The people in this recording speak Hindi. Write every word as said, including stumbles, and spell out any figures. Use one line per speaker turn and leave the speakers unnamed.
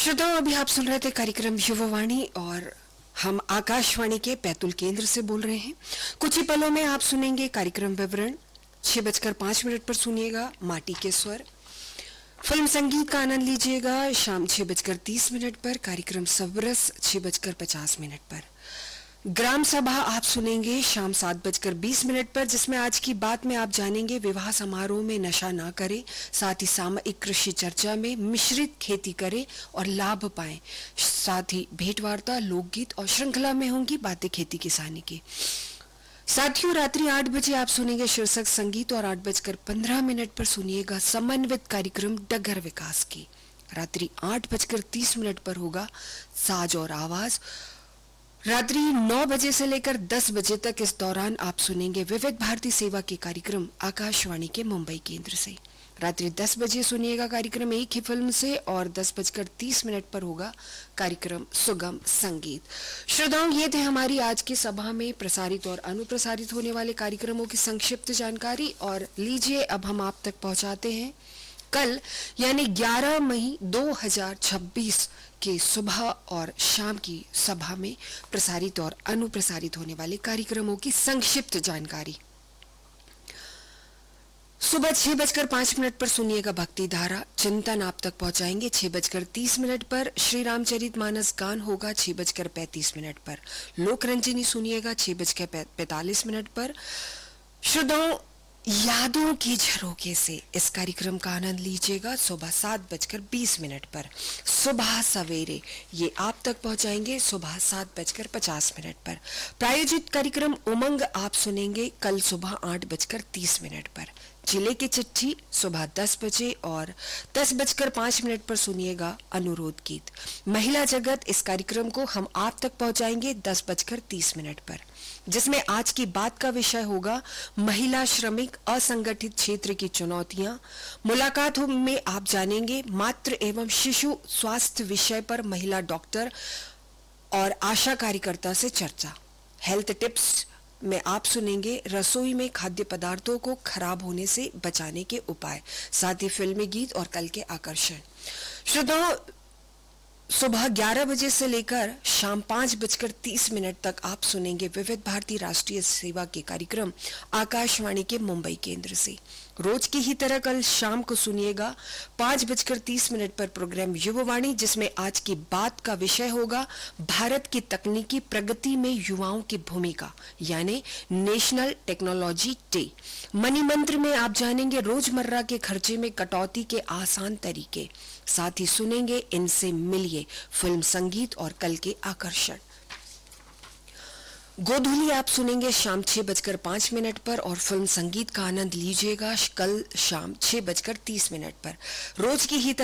श्रोताओं, अभी आप सुन रहे थे कार्यक्रम युवावाणी और हम आकाशवाणी के बैतूल केंद्र से बोल रहे हैं। कुछ ही पलों में आप सुनेंगे कार्यक्रम विवरण। छह बजकर पांच मिनट पर सुनिएगा माटी के स्वर। फिल्म संगीत का आनंद लीजिएगा शाम छह बजकर तीस मिनट पर। कार्यक्रम सबरस छह बजकर पचास मिनट पर। ग्राम सभा आप सुनेंगे शाम सात बजकर बीस मिनट पर, जिसमें आज की बात में आप जानेंगे विवाह समारोह में नशा ना करें, साथ ही सामयिक कृषि चर्चा में मिश्रित खेती करें और लाभ पाएं। साथ ही भेंटवार्ता, लोकगीत और श्रृंखला में होंगी बातें खेती किसानी की। साथियों, रात्रि आठ बजे आप सुनेंगे शीर्षक संगीत और आठ बजकर पंद्रह मिनट पर सुनिएगा समन्वित कार्यक्रम डगर विकास की। रात्रि आठ बजकर तीस मिनट पर होगा साज और आवाज। रात्रि नौ बजे से लेकर दस बजे तक इस दौरान आप सुनेंगे विविध भारती सेवा के कार्यक्रम आकाशवाणी के मुंबई केंद्र से। रात्रि दस बजे सुनिएगा कार्यक्रम एक ही फिल्म से और दस बजकर तीस मिनट पर होगा कार्यक्रम सुगम संगीत। श्रोताओं, ये थे हमारी आज की सभा में प्रसारित और अनुप्रसारित होने वाले कार्यक्रमों की संक्षिप्त जानकारी। और लीजिए अब हम आप तक पहुंचाते हैं कल यानी ग्यारह मई दो हज़ार छब्बीस के सुबह और शाम की सभा में प्रसारित और अनुप्रसारित होने वाले कार्यक्रमों की संक्षिप्त जानकारी। सुबह छह बजकर पांच मिनट पर सुनिएगा भक्ति धारा, चिंतन आप तक पहुंचाएंगे छह बजकर तीस मिनट पर। श्री रामचरितमानस गान होगा छह बजकर पैंतीस मिनट पर। लोक रंजनी सुनिएगा छह बजकर पैंतालीस मिनट पर। श्रोताओं, यादों की झरोखे से इस कार्यक्रम का आनंद लीजिएगा सुबह सात बजकर बीस मिनट पर। सुबह सवेरे ये आप तक पहुंचाएंगे सुबह सात बजकर पचास मिनट पर। प्रायोजित कार्यक्रम उमंग आप सुनेंगे कल सुबह आठ बजकर तीस मिनट पर। जिले की चिट्ठी सुबह दस बजे और दस बजकर पांच मिनट पर सुनिएगा अनुरोध गीत। महिला जगत इस कार्यक्रम को हम आप तक पहुंचाएंगे दस बजकर तीस मिनट पर, जिसमें आज की बात का विषय होगा महिला श्रमिक असंगठित क्षेत्र की चुनौतियां। मुलाकात में आप जानेंगे मातृ एवं शिशु स्वास्थ्य विषय पर महिला डॉक्टर और आशा कार्यकर्ता से चर्चा। हेल्थ टिप्स में आप सुनेंगे रसोई में खाद्य पदार्थों को खराब होने से बचाने के उपाय, साथ ही फिल्मी गीत और कल के आकर्षण। श्रोताओं, सुबह ग्यारह बजे से लेकर शाम पांच बजकर तीस मिनट तक आप सुनेंगे विविध भारती राष्ट्रीय सेवा के कार्यक्रम आकाशवाणी के मुंबई केंद्र से। रोज की ही तरह कल शाम को सुनिएगा पांच बजकर तीस मिनट पर प्रोग्राम युवावाणी, जिसमें आज की बात का विषय होगा भारत की तकनीकी प्रगति में युवाओं की भूमिका, यानी नेशनल टेक्नोलॉजी डे। मनी मंत्र में आप जानेंगे रोजमर्रा के खर्चे में कटौती के आसान तरीके, साथ ही सुनेंगे इनसे मिलिए फिल्म संगीत और कल के आकर्षण। गोधूली आप सुनेंगे शाम छह बजकर पांच मिनट पर और फिल्म संगीत का आनंद लीजिएगा कल शाम छह बजकर तीस मिनट पर। रोज की ही